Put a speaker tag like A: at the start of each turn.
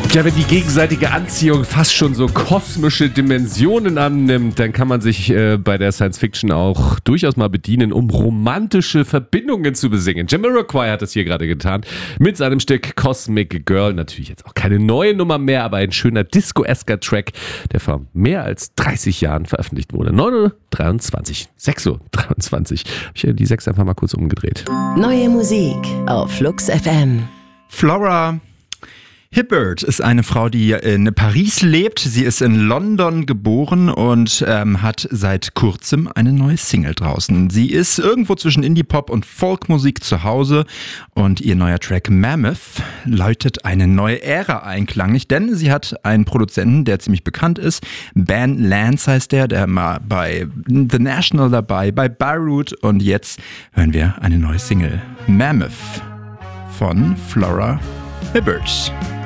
A: Ja, wenn die gegenseitige Anziehung fast schon so kosmische Dimensionen annimmt, dann kann man sich bei der Science Fiction auch durchaus mal bedienen, um romantische Verbindungen zu besingen. Jamiroquai hat das hier gerade getan mit seinem Stück Cosmic Girl. Natürlich jetzt auch keine neue Nummer mehr, aber ein schöner disco-esker Track, der vor mehr als 30 Jahren veröffentlicht wurde. 6.23 Uhr. Habe ich die 6 einfach mal kurz umgedreht.
B: Neue Musik auf Flux FM.
C: Flora Hibbert ist eine Frau, die in Paris lebt. Sie ist in London geboren und hat seit kurzem eine neue Single draußen. Sie ist irgendwo zwischen Indie-Pop und Folkmusik zu Hause und ihr neuer Track Mammoth läutet eine neue Ära ein, klanglich, denn sie hat einen Produzenten, der ziemlich bekannt ist. Ben Lance heißt der mal bei The National dabei, bei Beirut, und jetzt hören wir eine neue Single. Mammoth von Flora Hibbert.